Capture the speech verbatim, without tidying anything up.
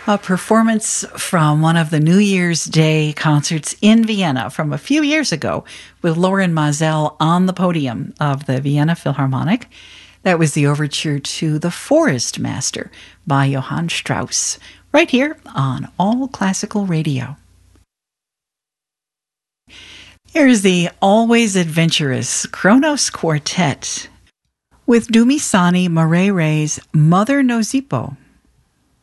A performance from one of the New Year's Day concerts in Vienna from a few years ago with Lorin Maazel on the podium of the Vienna Philharmonic. That was the overture to The Forest Master by Johann Strauss, right here on All Classical Radio. Here's the always adventurous Kronos Quartet with Dumisani Marey's Mother No Zippo.